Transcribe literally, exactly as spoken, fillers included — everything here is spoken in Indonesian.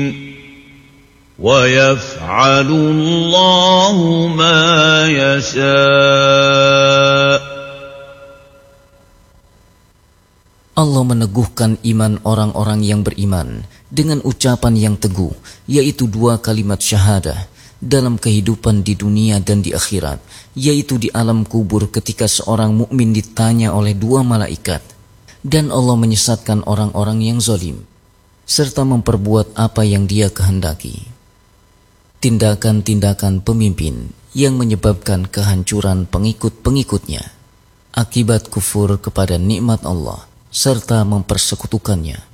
وَيَفْعَلُ اللَّهُ مَا يَشَاءُ. Allah meneguhkan iman orang-orang yang beriman dengan ucapan yang teguh, yaitu dua kalimat syahadah dalam kehidupan di dunia dan di akhirat, yaitu di alam kubur ketika seorang mukmin ditanya oleh dua malaikat. Dan Allah menyesatkan orang-orang yang zalim serta memperbuat apa yang Dia kehendaki. Tindakan-tindakan pemimpin yang menyebabkan kehancuran pengikut-pengikutnya akibat kufur kepada nikmat Allah serta mempersekutukannya.